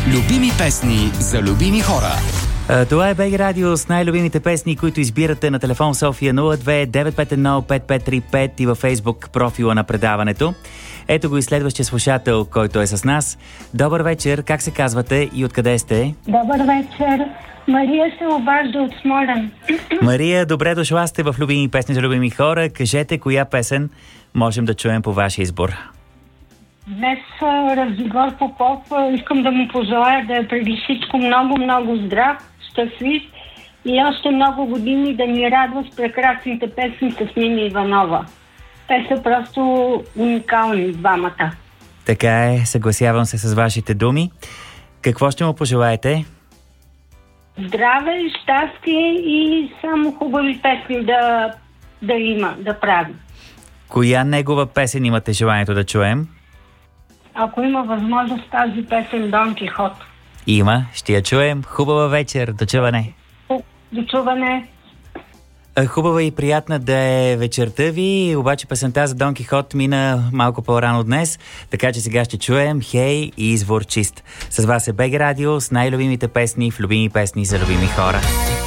Любими песни за любими хора. Това е БГ Радио с най-любимите песни, които избирате на телефон София 02 951 5535 и във Фейсбук профила на предаването. Ето го и следващия слушател, който е с нас. Добър вечер, как се казвате и откъде сте? Добър вечер. Мария се обажда от Смолян. Мария, добре дошла сте в Любими песни за любими хора. Кажете, коя песен можем да чуем по вашия избор? Днес Радзигор Попов искам да му пожелая да е преди всичко много здрав, щастлив и още много години да ни радва с прекрасните песни с Нина Иванова. Те са просто уникални двамата. Така е, съгласявам се с вашите думи. Какво ще му пожелаете? Здраве, щастие и само хубави песни да има, да прави. Коя негова песен имате желанието да чуем? Ако има възможност, тази песен Дон Кихот. Има, ще я чуем. Хубава вечер, до чуване. До чуване. Хубава и приятна да е вечерта ви, обаче песента за Дон Кихот мина малко по-рано днес, така че сега ще чуем Хей и Извор чист. С вас е БГ Радио с най-любимите песни в любими песни за любими хора.